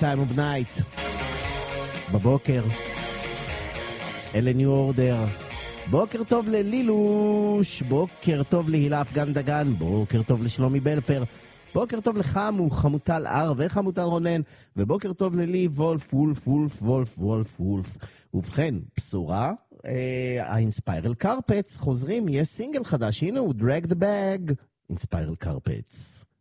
time of night. בבוקר. אלה ניו אורדר. בוקר טוב ללילוש. בוקר טוב להילה אפגן דגן. בוקר טוב לשלומי בלפר. בוקר טוב לחמו, חמוטל אר וחמוטל רונן. ובוקר טוב ללי וולף, וולף. ובכן, בשורה, האינספיירל קרפטס חוזרים, יש סינגל חדש, הנה הוא Drag the Bag, אינספיירל קרפטס.